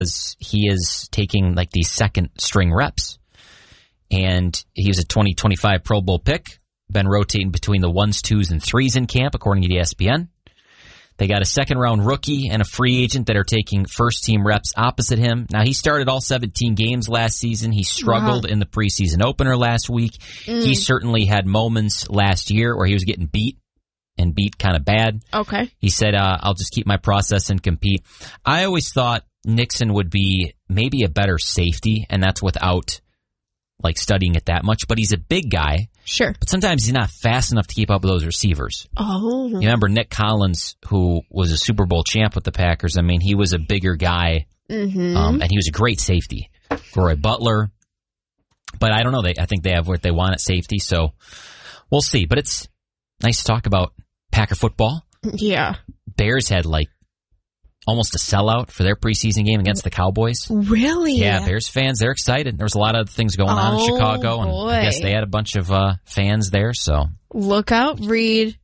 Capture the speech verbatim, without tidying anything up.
because he is taking like these second string reps. And he was a twenty twenty-five Pro Bowl pick. Been rotating between the ones, twos, and threes in camp, according to E S P N. They got a second-round rookie and a free agent that are taking first-team reps opposite him. Now, he started all seventeen games last season. He struggled wow. in the preseason opener last week. Mm. He certainly had moments last year where he was getting beat, and beat kind of bad. Okay. He said, uh, I'll just keep my process and compete. I always thought Nixon would be maybe a better safety, and that's without like studying it that much. But he's a big guy. Sure. But sometimes he's not fast enough to keep up with those receivers. Oh. You remember Nick Collins, who was a Super Bowl champ with the Packers? I mean, he was a bigger guy, mm-hmm. um, and he was a great safety. Roy Butler. But I don't know. They, I think they have what they want at safety, so we'll see. But it's nice to talk about Packer football. Yeah. Bears had like almost a sellout for their preseason game against the Cowboys. Really? Yeah, Bears fans, they're excited. There was a lot of things going on oh, in Chicago, and boy. I guess they had a bunch of uh, fans there. So look out, Reed.